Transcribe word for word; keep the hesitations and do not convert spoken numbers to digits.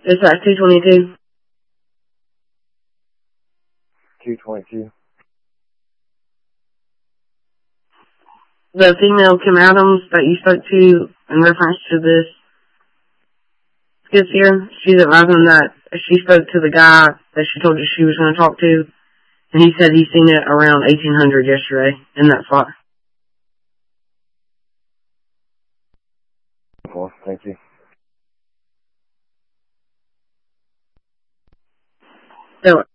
It's at two twenty-two. two twenty-two. The female Kim Adams that you spoke to in reference to this skits here, she's advising that she spoke to the guy that she told you she was going to talk to, and he said he seen it around eighteen hundred yesterday in that spot. Well, thank you. So